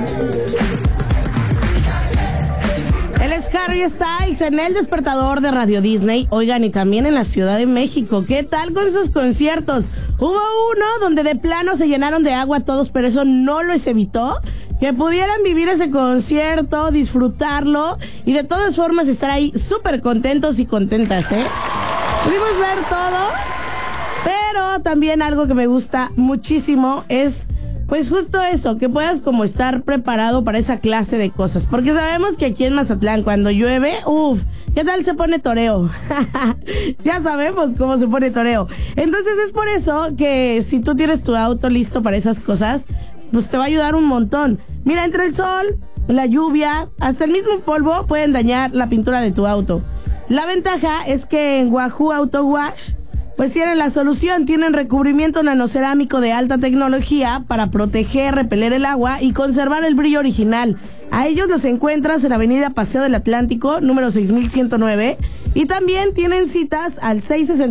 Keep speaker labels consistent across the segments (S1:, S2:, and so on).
S1: Él es Harry Styles en el despertador de Radio Disney. Oigan, y también en la Ciudad de México. ¿Qué tal con sus conciertos? Hubo uno donde de plano se llenaron de agua todos, pero eso no les evitó que pudieran vivir ese concierto, disfrutarlo y de todas formas estar ahí súper contentos y contentas, ¿eh? Pudimos ver todo, pero también algo que me gusta muchísimo es pues justo eso, que puedas como estar preparado para esa clase de cosas. Porque sabemos que aquí en Mazatlán cuando llueve, ¿qué tal se pone toreo? Ya sabemos cómo se pone toreo. Entonces es por eso que si tú tienes tu auto listo para esas cosas, pues te va a ayudar un montón. Mira, entre el sol, la lluvia, hasta el mismo polvo pueden dañar la pintura de tu auto. La ventaja es que en Wahoo Auto Wash pues tienen la solución, tienen recubrimiento nanocerámico de alta tecnología para proteger, repeler el agua y conservar el brillo original. A ellos los encuentras en Avenida Paseo del Atlántico, número 6109, y también tienen citas al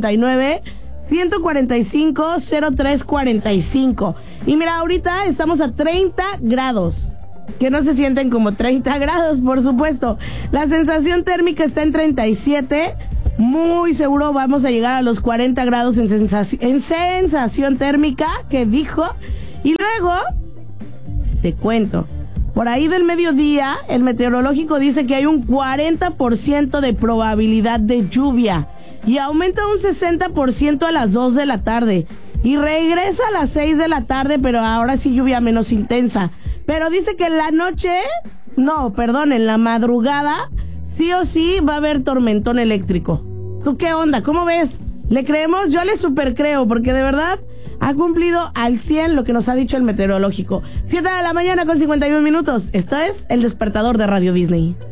S1: 669-145-0345. Y mira, ahorita estamos a 30 grados. Que no se sienten como 30 grados, por supuesto. La sensación térmica está en 37. Muy seguro vamos a llegar a los 40 grados en sensación térmica, que dijo. Y luego, te cuento, por ahí del mediodía, el meteorológico dice que hay un 40% de probabilidad de lluvia. Y aumenta un 60% a las 2 de la tarde. Y regresa a las 6 de la tarde, pero ahora sí lluvia menos intensa. Pero dice que en la noche, en la madrugada, sí o sí va a haber tormentón eléctrico. ¿Tú qué onda? ¿Cómo ves? ¿Le creemos? Yo le super creo, porque de verdad ha cumplido al 100 lo que nos ha dicho el meteorológico. 7 de la mañana con 51 minutos. Esto es El Despertador de Radio Disney.